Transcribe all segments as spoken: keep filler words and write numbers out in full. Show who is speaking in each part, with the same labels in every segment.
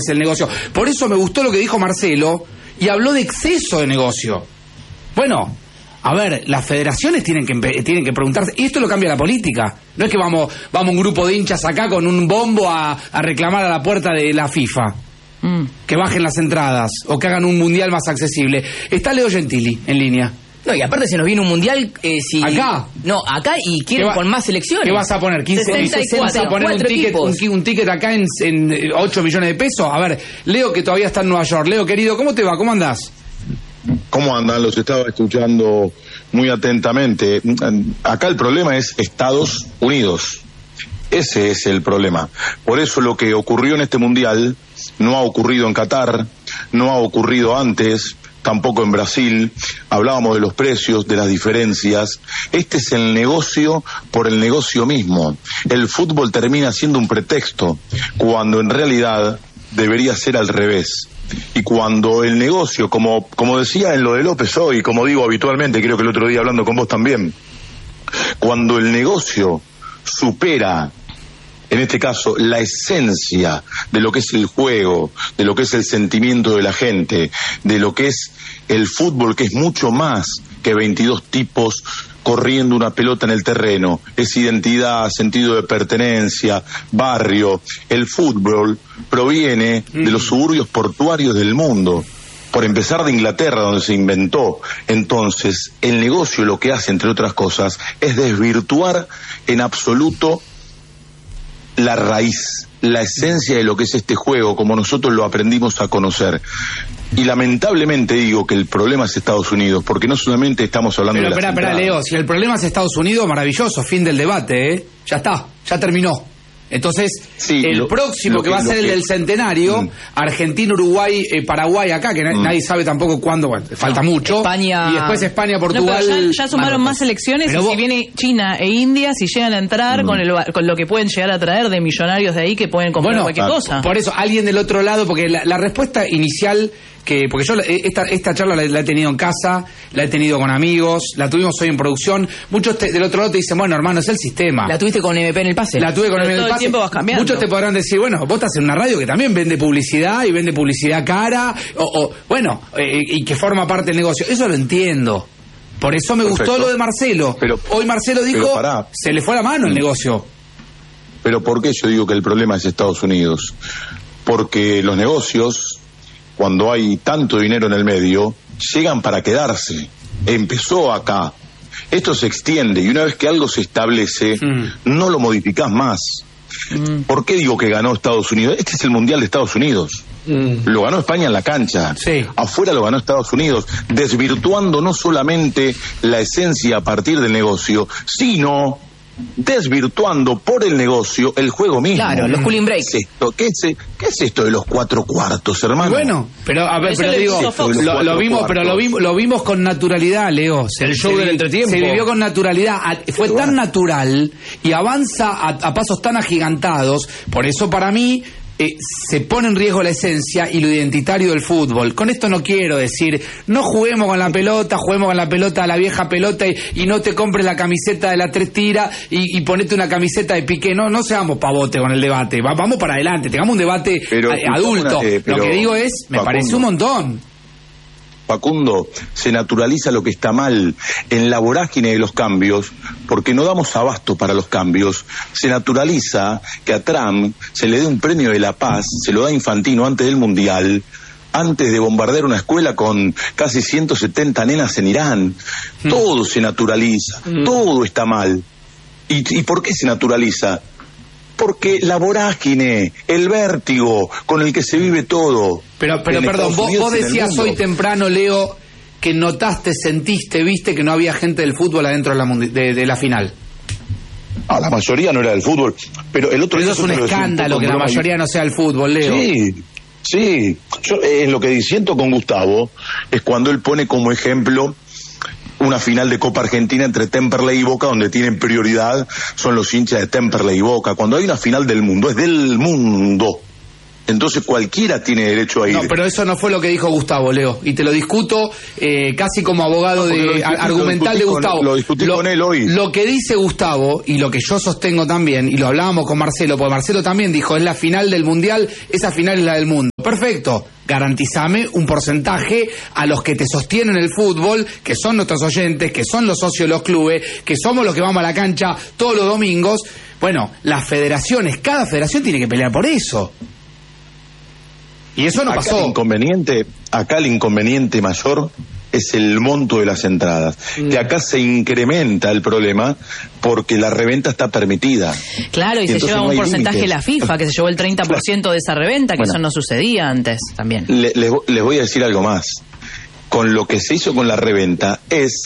Speaker 1: el negocio. Por eso me gustó lo que dijo Marcelo y habló de exceso de negocio. Bueno, a ver, las federaciones tienen que tienen que preguntarse, y esto lo cambia la política. No es que vamos vamos un grupo de hinchas acá con un bombo a, a reclamar a la puerta de la FIFA mm. que bajen las entradas o que hagan un mundial más accesible. Está Leo Gentili en línea.
Speaker 2: No, y aparte se nos viene un mundial eh, si...
Speaker 1: ¿Acá?
Speaker 2: No, acá y quieren
Speaker 1: va,
Speaker 2: con más selecciones.
Speaker 1: ¿Qué vas a poner? ¿quince,
Speaker 2: sesenta y cuatro,
Speaker 1: ¿Vas a poner un ticket, un, un ticket acá en, en ocho millones de pesos? A ver, Leo, que todavía está en Nueva York. Leo, querido, ¿cómo te va? ¿Cómo andás?
Speaker 3: ¿Cómo andan? Los estaba escuchando muy atentamente. Acá el problema es Estados Unidos. Ese es el problema. Por eso lo que ocurrió en este mundial no ha ocurrido en Qatar, no ha ocurrido antes, tampoco en Brasil. Hablábamos de los precios, de las diferencias. Este es el negocio por el negocio mismo. El fútbol termina siendo un pretexto, cuando en realidad debería ser al revés. Y cuando el negocio, como, como decía en lo de López hoy, como digo habitualmente, creo que el otro día hablando con vos también, cuando el negocio supera, en este caso, la esencia de lo que es el juego, de lo que es el sentimiento de la gente, de lo que es el fútbol, que es mucho más que veintidós tipos corriendo una pelota en el terreno, es identidad, sentido de pertenencia, barrio. El fútbol proviene de los suburbios portuarios del mundo, por empezar de Inglaterra, donde se inventó. Entonces, el negocio lo que hace, entre otras cosas, es desvirtuar en absoluto la raíz, la esencia de lo que es este juego, como nosotros lo aprendimos a conocer. Y lamentablemente digo que el problema es Estados Unidos, porque no solamente estamos hablando
Speaker 1: pero,
Speaker 3: de
Speaker 1: Pero, espera, espera, Leo, si el problema es Estados Unidos, maravilloso, fin del debate, ¿eh? Ya está, ya terminó. Entonces, sí, el lo, próximo lo que, que va a ser el que... del centenario, mm. Argentina, Uruguay, eh, Paraguay acá, que mm. nadie sabe tampoco cuándo, bueno, falta no, mucho.
Speaker 2: España...
Speaker 1: Y después España, Portugal...
Speaker 4: No, ya, ya sumaron más selecciones, pero y vos... si viene China e India, si llegan a entrar mm. con, el, con lo que pueden llegar a traer de millonarios de ahí que pueden comprar bueno, cualquier cosa.
Speaker 1: Por eso, alguien del otro lado, porque la, la respuesta inicial... que porque yo esta esta charla la, la he tenido en casa, la he tenido con amigos, la tuvimos hoy en producción. Muchos te, del otro lado te dicen, bueno, hermano, es el sistema.
Speaker 2: La tuviste con M P en el pase.
Speaker 1: La tuve con
Speaker 2: Pero
Speaker 1: M P en el pase.
Speaker 2: Todo el tiempo vas cambiando.
Speaker 1: Muchos te podrán decir, bueno, vos estás en una radio que también vende publicidad y vende publicidad cara, o, o bueno, eh, y que forma parte del negocio. Eso lo entiendo. Por eso me Perfecto. gustó lo de Marcelo. Pero, hoy Marcelo dijo, se le fue la mano el negocio.
Speaker 3: Pero ¿por qué yo digo que el problema es Estados Unidos? Porque los negocios, cuando hay tanto dinero en el medio, llegan para quedarse. Empezó acá. Esto se extiende y una vez que algo se establece, mm. no lo modificás más. Mm. ¿Por qué digo que ganó Estados Unidos? Este es el Mundial de Estados Unidos. Mm. Lo ganó España en la cancha.
Speaker 1: Sí.
Speaker 3: Afuera lo ganó Estados Unidos, desvirtuando no solamente la esencia a partir del negocio, sino... desvirtuando por el negocio el juego mismo.
Speaker 2: Claro, los cooling breaks.
Speaker 3: ¿Qué es esto? ¿Qué es, qué es esto de los cuatro cuartos, hermano?
Speaker 1: Y bueno, pero a ver, pero digo, lo, lo vimos, pero lo vimos, lo vimos con naturalidad, Leo. Se,
Speaker 2: el show
Speaker 1: se,
Speaker 2: del entretiempo.
Speaker 1: Se vivió con naturalidad. Fue tan natural y avanza a, a pasos tan agigantados. Por eso para mí Eh, se pone en riesgo la esencia y lo identitario del fútbol. Con esto no quiero decir, no juguemos con la pelota, juguemos con la pelota, la vieja pelota, y, y no te compres la camiseta de la tres tiras y, y ponete una camiseta de Piqué. No, no seamos pavote con el debate. Va, vamos para adelante, tengamos un debate pero, a, adulto. Una, eh, pero, lo que digo es, me Facundo, parece un montón.
Speaker 3: Facundo, se naturaliza lo que está mal en la vorágine de los cambios, porque no damos abasto para los cambios. Se naturaliza que a Trump se le dé un premio de la paz, se lo da Infantino antes del Mundial, antes de bombardear una escuela con casi ciento setenta nenas en Irán. Mm. Todo se naturaliza, mm. todo está mal. ¿Y, ¿Y por qué se naturaliza? Porque la vorágine, el vértigo con el que se vive todo.
Speaker 1: Pero, pero perdón, vos, vos decías hoy temprano, Leo, que notaste, sentiste, viste que no había gente del fútbol adentro de la, de, de la final.
Speaker 3: Ah, la mayoría no era del fútbol, pero el otro...
Speaker 1: Pero eso es un escándalo que la mayoría no sea del fútbol, Leo.
Speaker 3: Sí, sí. Yo, eh, lo que disiento con Gustavo es cuando él pone como ejemplo una final de Copa Argentina entre Temperley y Boca, donde tienen prioridad son los hinchas de Temperley y Boca. Cuando hay una final del mundo, es del mundo. Entonces cualquiera tiene derecho a ir.
Speaker 1: No, pero eso no fue lo que dijo Gustavo, Leo. Y te lo discuto eh, casi como abogado no, de discutí, argumental de Gustavo.
Speaker 3: Con, lo discutí
Speaker 1: lo,
Speaker 3: con él hoy.
Speaker 1: Lo que dice Gustavo, y lo que yo sostengo también, y lo hablábamos con Marcelo, porque Marcelo también dijo, es la final del Mundial, esa final es la del mundo. Perfecto, garantizame un porcentaje a los que te sostienen el fútbol, que son nuestros oyentes, que son los socios de los clubes, que somos los que vamos a la cancha todos los domingos. Bueno, las federaciones, cada federación tiene que pelear por eso. Y eso no
Speaker 3: acá
Speaker 1: pasó.
Speaker 3: El inconveniente, acá el inconveniente mayor es el monto de las entradas. Mm. Que acá se incrementa el problema porque la reventa está permitida.
Speaker 4: Claro, y, y se lleva no un porcentaje límites. La FIFA, que se llevó el treinta por ciento claro. de esa reventa, que bueno, eso no sucedía antes también.
Speaker 3: Le, les, les voy a decir algo más. Con lo que se hizo con la reventa es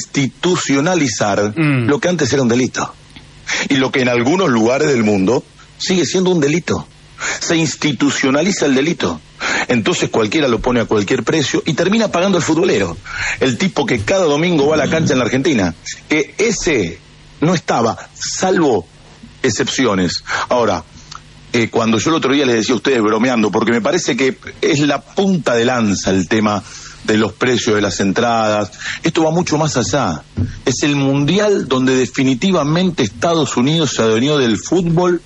Speaker 3: institucionalizar mm. lo que antes era un delito. Y lo que en algunos lugares del mundo sigue siendo un delito. Se institucionaliza el delito. Entonces cualquiera lo pone a cualquier precio y termina pagando el futbolero. El tipo que cada domingo va a la cancha en la Argentina. Que ese no estaba, salvo excepciones. Ahora, eh, cuando yo el otro día les decía a ustedes bromeando, porque me parece que es la punta de lanza el tema de los precios de las entradas, esto va mucho más allá. Es el mundial donde definitivamente Estados Unidos se adueñó del fútbol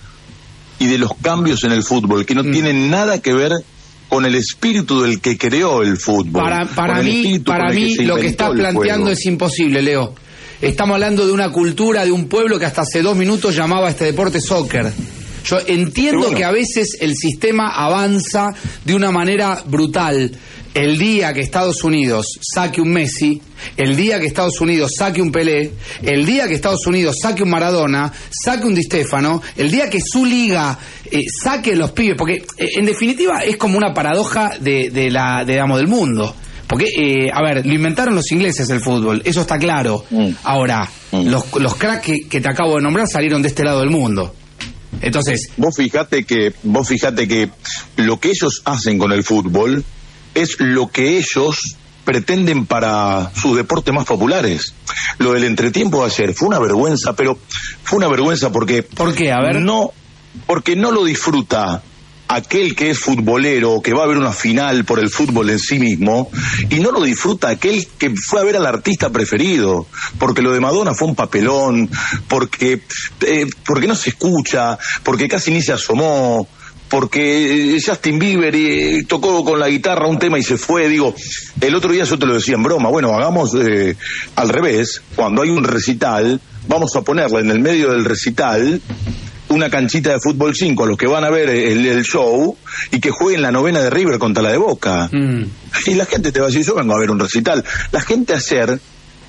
Speaker 3: y de los cambios en el fútbol, que no mm. tienen nada que ver con el espíritu del que creó el fútbol.
Speaker 1: Para, para mí, para mí que lo que estás planteando juego. Es imposible, Leo. Estamos hablando de una cultura, de un pueblo que hasta hace dos minutos llamaba a este deporte soccer. Yo entiendo bueno. que a veces el sistema avanza de una manera brutal. El día que Estados Unidos saque un Messi, el día que Estados Unidos saque un Pelé, el día que Estados Unidos saque un Maradona, saque un Di Stéfano, el día que su liga eh, saque los pibes, porque eh, en definitiva es como una paradoja de, de la, de, digamos, del mundo. Porque, eh, a ver, lo inventaron los ingleses el fútbol, eso está claro. Mm. Ahora, mm. los, los cracks que, que te acabo de nombrar salieron de este lado del mundo. Entonces,
Speaker 3: vos fijate que, vos fijate que lo que ellos hacen con el fútbol es lo que ellos pretenden para sus deportes más populares. Lo del entretiempo de ayer fue una vergüenza, pero fue una vergüenza porque...
Speaker 1: ¿Por qué? A ver.
Speaker 3: No, porque no lo disfruta aquel que es futbolero, que va a ver una final por el fútbol en sí mismo, y no lo disfruta aquel que fue a ver al artista preferido, porque lo de Madonna fue un papelón, porque, eh, porque no se escucha, porque casi ni se asomó, porque Justin Bieber eh, tocó con la guitarra un tema y se fue. Digo, el otro día yo te lo decía en broma, bueno, hagamos eh, al revés, cuando hay un recital, vamos a ponerle en el medio del recital una canchita de fútbol cinco a los que van a ver el, el show y que jueguen la novena de River contra la de Boca. Mm. Y la gente te va a decir, yo vengo a ver un recital. La gente ayer,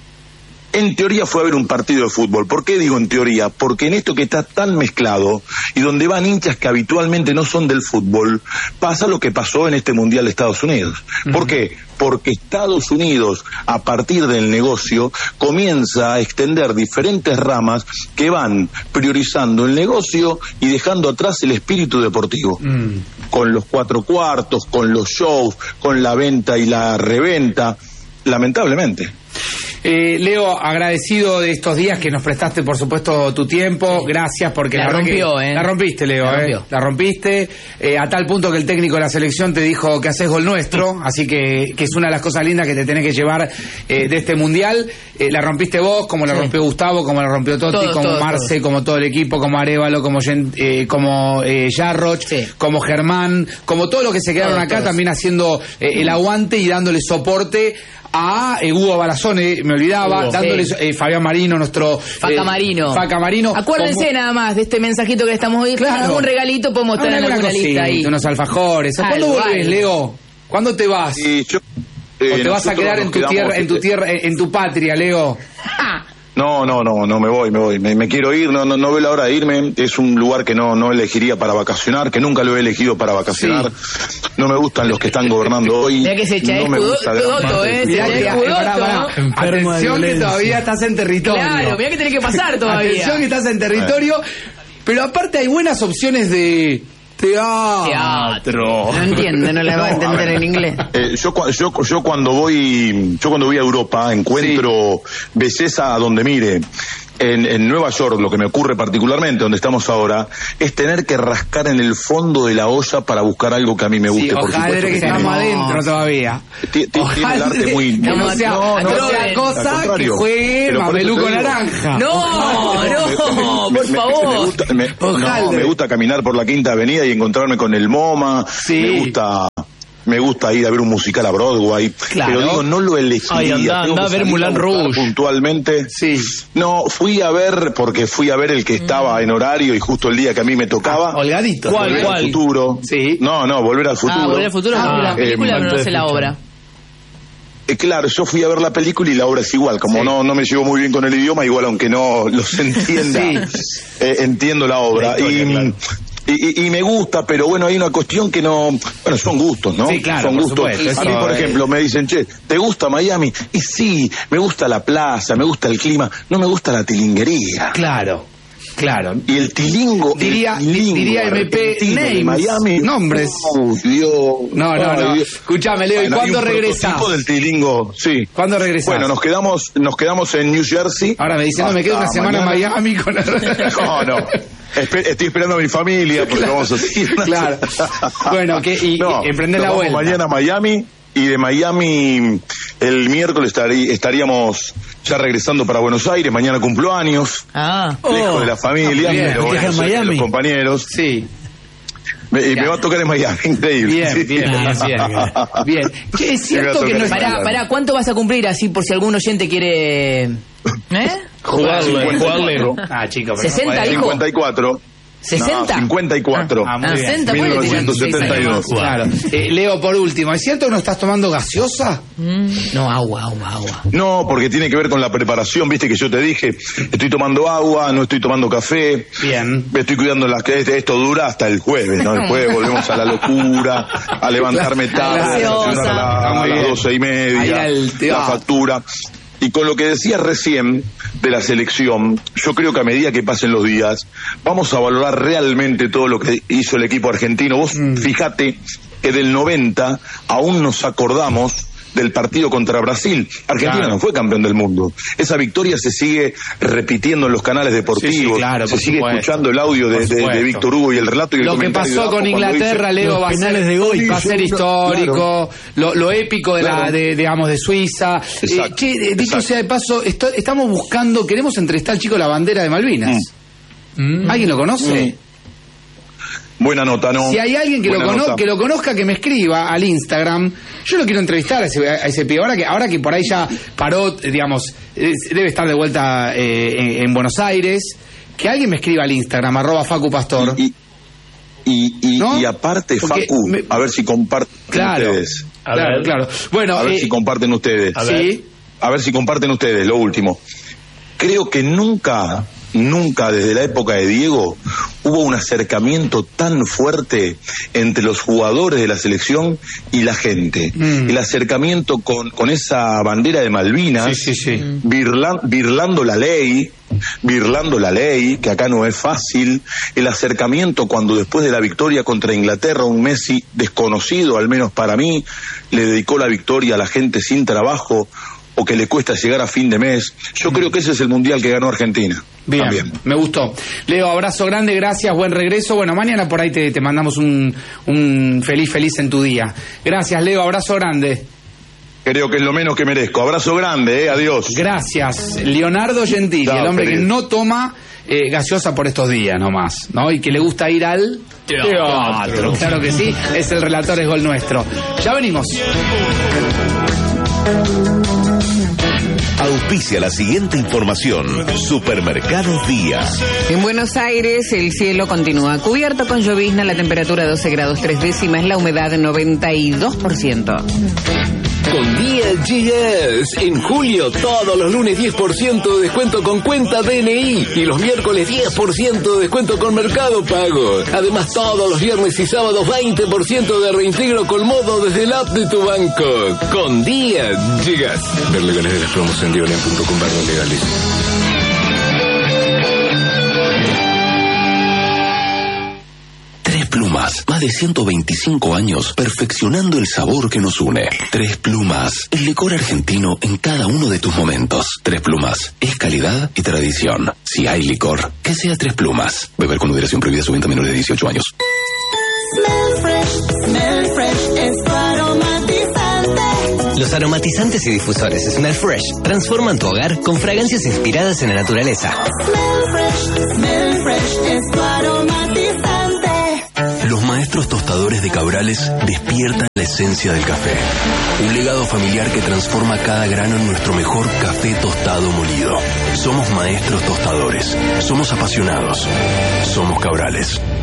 Speaker 3: en teoría, fue a ver un partido de fútbol. ¿Por qué digo en teoría? Porque en esto que está tan mezclado y donde van hinchas que habitualmente no son del fútbol, pasa lo que pasó en este Mundial de Estados Unidos. Mm. ¿Por qué? Porque Estados Unidos, a partir del negocio, comienza a extender diferentes ramas que van priorizando el negocio y dejando atrás el espíritu deportivo. Mm. Con los cuatro cuartos, con los shows, con la venta y la reventa, lamentablemente.
Speaker 1: Eh, Leo, agradecido de estos días que nos prestaste, por supuesto, tu tiempo. Gracias, porque
Speaker 2: la,
Speaker 1: la
Speaker 2: rompió,
Speaker 1: que,
Speaker 2: ¿eh?
Speaker 1: La rompiste, Leo, la, rompió. eh. la rompiste. Eh, a tal punto que el técnico de la selección te dijo que haces gol nuestro, así que, que es una de las cosas lindas que te tenés que llevar eh, de este mundial. Eh, la rompiste vos, como la sí. rompió Gustavo, como la rompió Totti, todo, como todo, Marce, todo. Como todo el equipo, como Arévalo, como eh, como eh, Jarroch, sí. como Germán, como todos los que se quedaron todo, acá, todos. También haciendo eh, el aguante y dándole soporte a eh, Hugo Balazone, me olvidaba, Hugo, dándole sí. eh, Fabián Marino, nuestro
Speaker 2: Faca
Speaker 1: eh,
Speaker 2: Marino.
Speaker 1: Faca Marino.
Speaker 2: Acuérdense como... nada más de este mensajito que estamos hoy. Claro. Un regalito podemos estar en alguna cosita, lista ahí.
Speaker 1: Unos alfajores. ¿Cuándo volvés, Leo? ¿Cuándo te vas?
Speaker 3: Sí, yo, eh,
Speaker 1: ¿O te vas a quedar en tu tierra, en tu tierra, en tu patria, Leo?
Speaker 3: No, no, no, no me voy, me voy. Me, me quiero ir, no, no, no veo la hora de irme. Es un lugar que no, no elegiría para vacacionar, que nunca lo he elegido para vacacionar. Sí. No me gustan los que están gobernando hoy.
Speaker 2: Mira que se echa,
Speaker 3: no me gusta
Speaker 2: escudoto, eh.
Speaker 1: Mirá que, eh, pará, pará. Atención que todavía estás en territorio.
Speaker 2: Claro, mirá que tenés que pasar todavía.
Speaker 1: Atención que estás en territorio. Pero aparte hay buenas opciones de... Teatro.
Speaker 2: Teatro. No entiende, no le va a entender no, a en inglés.
Speaker 3: Eh, yo, yo, yo cuando voy, yo cuando voy a Europa encuentro sí. belleza a donde mire. en, en Nueva York, lo que me ocurre particularmente, donde estamos ahora, es tener que rascar en el fondo de la olla para buscar algo que a mí me guste.
Speaker 1: Sí,
Speaker 3: por
Speaker 1: ojalá
Speaker 3: supuesto
Speaker 1: que,
Speaker 3: que
Speaker 1: estamos
Speaker 3: tiene,
Speaker 1: adentro todavía.
Speaker 3: Tiene, tiene el arte muy...
Speaker 1: Que no sea, no, no sea cosa que juegue mameluco naranja.
Speaker 2: No, no, por favor.
Speaker 3: Me gusta, me, no, me gusta caminar por la Quinta Avenida y encontrarme con el MoMA.
Speaker 1: Sí.
Speaker 3: Me gusta... Me gusta ir a ver un musical a Broadway,
Speaker 1: claro.
Speaker 3: Pero digo, no lo elegiría.
Speaker 4: Ay, anda, anda a ver Moulin Rouge.
Speaker 3: Puntualmente.
Speaker 1: Sí.
Speaker 3: No, fui a ver, porque fui a ver el que estaba en horario y justo el día que a mí me tocaba.
Speaker 1: Ah, holgadito.
Speaker 4: ¿Cuál,
Speaker 3: Volver
Speaker 4: cuál?
Speaker 3: al futuro.
Speaker 1: Sí.
Speaker 3: No, no, Volver al futuro.
Speaker 4: Ah, Volver al futuro,
Speaker 1: Ah,
Speaker 4: la película,
Speaker 3: eh,
Speaker 4: pero no sé la obra.
Speaker 3: Eh, claro, yo fui a ver la película y la obra es igual. Como
Speaker 1: Sí.
Speaker 3: no no me llevo muy bien con el idioma, igual aunque no los entienda,
Speaker 1: Sí.
Speaker 3: eh, entiendo la obra.
Speaker 1: La historia,
Speaker 3: y,
Speaker 1: claro.
Speaker 3: y, y, y me gusta, pero bueno, hay una cuestión que no... Bueno, son gustos, ¿no?
Speaker 1: Sí, claro,
Speaker 3: son
Speaker 1: por
Speaker 3: gustos.
Speaker 1: supuesto,
Speaker 3: A mí,
Speaker 1: eso
Speaker 3: por
Speaker 1: es-
Speaker 3: ejemplo, me dicen, che, ¿te gusta Miami? Y sí, me gusta la plaza, me gusta el clima, no me gusta la tilinguería.
Speaker 1: Claro, claro.
Speaker 3: Y el tilingo...
Speaker 1: Diría-
Speaker 3: el tilingo
Speaker 1: diría M P
Speaker 3: argentino de
Speaker 1: names,
Speaker 3: Miami...
Speaker 1: nombres.
Speaker 3: Uy, Dios.
Speaker 1: No, no,
Speaker 3: Ay,
Speaker 1: no.
Speaker 3: Dios.
Speaker 1: Escuchame, Leo, ¿y
Speaker 3: Bueno, hay
Speaker 1: cuándo
Speaker 3: un
Speaker 1: regresás?
Speaker 3: prototipo del tilingo, sí.
Speaker 1: ¿Cuándo regresás?
Speaker 3: Bueno, nos quedamos, nos quedamos en New Jersey.
Speaker 1: Ahora me dicen, no, me quedo una
Speaker 3: Hasta
Speaker 1: semana
Speaker 3: mañana.
Speaker 1: en Miami con...
Speaker 3: No, no. Espe- estoy esperando a mi familia porque
Speaker 1: Claro,
Speaker 3: vamos a seguir.
Speaker 1: claro. Bueno, que- y- y emprender la
Speaker 3: nos vamos
Speaker 1: vuelta.
Speaker 3: mañana a Miami y de Miami el miércoles estarí- estaríamos ya regresando para Buenos Aires. Mañana cumplo años,
Speaker 4: Ah.
Speaker 3: lejos de la familia,
Speaker 1: bien.
Speaker 3: pero bueno,
Speaker 5: ¿Viajas a
Speaker 3: soy de
Speaker 5: Miami?
Speaker 3: los compañeros.
Speaker 1: Sí,
Speaker 3: Me, y me va a tocar en Miami, increíble.
Speaker 1: bien,
Speaker 3: Sí.
Speaker 1: bien, bien, bien. Bien. Che, es cierto que no es...
Speaker 2: Pará, pará, ¿cuánto vas a cumplir así por si algún oyente quiere...
Speaker 4: ¿Eh?
Speaker 3: Jugarle, jugarle.
Speaker 1: Ah, chicos, pero
Speaker 2: sesenta,
Speaker 1: no podés.
Speaker 2: dijo.
Speaker 3: cincuenta y cuatro.
Speaker 2: ¿sesenta?
Speaker 3: No, cincuenta y cuatro.
Speaker 1: Ah, muy
Speaker 2: Ah,
Speaker 1: bien.
Speaker 2: sesenta,
Speaker 3: mil
Speaker 2: bueno, tiene
Speaker 3: novecientos setenta y dos.
Speaker 2: seis años
Speaker 1: Claro. Eh, Leo, por último, ¿es cierto que no estás tomando gaseosa?
Speaker 2: más. No, agua, agua, agua.
Speaker 3: No, porque tiene que ver con la preparación, viste que yo te dije, estoy tomando agua, no estoy tomando café.
Speaker 1: Bien.
Speaker 3: Me estoy cuidando las que esto dura hasta el jueves, ¿no? El jueves volvemos a la locura, a levantarme tarde, a
Speaker 2: Gaseosa.
Speaker 3: desayunar a, la-
Speaker 1: Muy
Speaker 3: a las
Speaker 1: bien.
Speaker 3: doce y
Speaker 1: Ahí
Speaker 3: media,
Speaker 1: al
Speaker 3: la
Speaker 1: teatro.
Speaker 3: factura. Y con lo que decías recién de la selección, yo creo que a medida que pasen los días, vamos a valorar realmente todo lo que hizo el equipo argentino. Vos fíjate que del noventa aún nos acordamos del partido contra Brasil. Argentina
Speaker 1: Claro.
Speaker 3: no fue campeón del mundo. Esa victoria se sigue repitiendo en los canales deportivos,
Speaker 1: Sí, sí, claro,
Speaker 3: se
Speaker 1: por
Speaker 3: sigue
Speaker 1: supuesto.
Speaker 3: escuchando el audio
Speaker 1: Por
Speaker 3: de, de- de
Speaker 1: supuesto.
Speaker 3: Víctor Hugo y el relato y el
Speaker 1: Lo que
Speaker 3: comentario de
Speaker 1: pasó
Speaker 3: Apo
Speaker 1: con
Speaker 3: cuando
Speaker 1: Inglaterra,
Speaker 3: dice,
Speaker 1: Leo,
Speaker 5: los
Speaker 1: va a ser,
Speaker 5: penales de Goy.
Speaker 1: va a ser histórico, lo, lo épico de la,
Speaker 3: Claro.
Speaker 1: de, digamos, de Suiza.
Speaker 3: Exacto,
Speaker 1: Eh, che, eh, dicho
Speaker 3: exacto.
Speaker 1: sea de paso, esto- estamos buscando, queremos entrevistar al chico de la bandera de Malvinas. ¿Alguien lo conoce?
Speaker 3: Buena nota, ¿no?
Speaker 1: Si hay alguien que lo,
Speaker 3: Buena
Speaker 1: cono-
Speaker 3: nota.
Speaker 1: que lo conozca, que me escriba al Instagram. Yo lo quiero entrevistar a ese, a ese pibe. Ahora que, ahora que por ahí ya paró, eh, digamos, eh, debe estar de vuelta eh, en, en Buenos Aires. Que alguien me escriba al Instagram, arroba Facu Pastor.
Speaker 3: Y, y, y,
Speaker 1: ¿No?
Speaker 3: y aparte,
Speaker 1: Porque
Speaker 3: Facu,
Speaker 1: me-
Speaker 3: a ver si comparten
Speaker 1: Claro,
Speaker 3: ustedes.
Speaker 5: A
Speaker 1: claro,
Speaker 5: ver.
Speaker 1: claro. Bueno,
Speaker 3: A ver
Speaker 1: eh,
Speaker 3: si comparten ustedes.
Speaker 5: A ver.
Speaker 1: sí.
Speaker 3: A ver si comparten ustedes, lo último. Creo que nunca, nunca desde la época de Diego hubo un acercamiento tan fuerte entre los jugadores de la selección y la gente.
Speaker 1: Mm.
Speaker 3: El acercamiento con, con esa bandera de Malvinas,
Speaker 1: Sí, sí, sí.
Speaker 3: birlan- birlando la ley, birlando la ley, que acá no es fácil, el acercamiento cuando después de la victoria contra Inglaterra, un Messi desconocido, al menos para mí, le dedicó la victoria a la gente sin trabajo, o que le cuesta llegar a fin de mes. Yo creo que ese es el mundial que ganó Argentina.
Speaker 1: Bien,
Speaker 3: También.
Speaker 1: me gustó. Leo, abrazo grande, gracias, buen regreso. Bueno, mañana por ahí te, te mandamos un, un feliz, feliz en tu día. Gracias, Leo, abrazo grande.
Speaker 3: Creo que es lo menos que merezco. Abrazo grande, eh, adiós.
Speaker 1: Gracias. Leonardo Gentili,
Speaker 3: Chao,
Speaker 1: el hombre
Speaker 3: querido.
Speaker 1: que no toma eh, gaseosa por estos días nomás, ¿no? Y que le gusta ir al teatro. Claro que sí, es el relator, es gol nuestro. Ya venimos.
Speaker 6: Auspicia la siguiente información. Supermercados Día.
Speaker 7: En Buenos Aires el cielo continúa cubierto con llovizna, la temperatura doce grados tres décimas, la humedad noventa y dos por ciento.
Speaker 8: Con Día G S. En julio, todos los lunes diez por ciento de descuento con cuenta D N I. Y los miércoles diez por ciento de descuento con Mercado Pago. Además, todos los viernes y sábados veinte por ciento de reintegro con modo desde el app de tu banco. Con Día G S. Ver legales de las promos en diolen punto com barra legales.
Speaker 6: Tres plumas.
Speaker 5: Plumas. Más de ciento veinticinco años perfeccionando el sabor que nos une. Tres Plumas. El licor argentino en cada uno de tus momentos. Tres Plumas. Es calidad y tradición. Si hay licor, que sea Tres Plumas. Beber con moderación, prohibida su venta a menores de dieciocho años.
Speaker 9: Smell fresh, smell fresh, es tu aromatizante.
Speaker 10: Los aromatizantes y difusores Smell Fresh transforman tu hogar con fragancias inspiradas en la naturaleza.
Speaker 9: Smell fresh, smell fresh, es tu aromatizante.
Speaker 5: Los maestros tostadores de Cabrales despiertan la esencia del café. Un legado familiar que transforma cada grano en nuestro mejor café tostado molido. Somos maestros tostadores. Somos apasionados. Somos Cabrales.